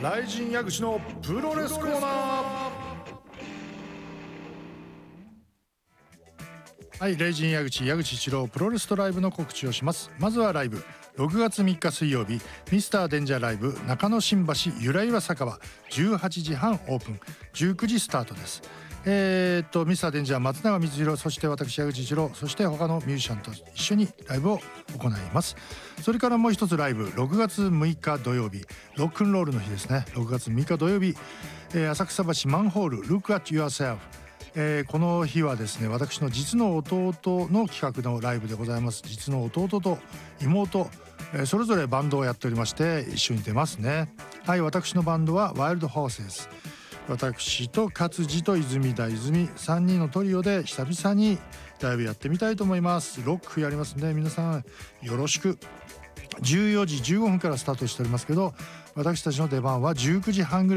雷神矢口のプロレスコーナー。はい、雷神矢口一郎プロレスとライブの告知をします。まずはライブ、6月3日水曜日、ミスターデンジャーライブ中野新橋ゆらゆら酒場、18時半オープン、19時スタートです。ミスターデンジャー松永光弘、そして私矢口一郎、そして他のミュージシャンと一緒にライブを行います。それからもう一つライブ、6月6日土曜日、ロックンロールの日ですね。6月6日土曜日、浅草橋マンホール Look at Yourself、この日はですね、私の実の弟の企画のライブでございます。実の弟と妹、それぞれバンドをやっておりまして、一緒に出ますね。はい、私のバンドはワイルドホースです。私と勝地と泉田泉3人のトリオで久々にライブやってみたいと思います。ロックやりますんで、皆さんよろしく。14時15分からスタートしておりますけど、私たちの出番は19時半ぐらい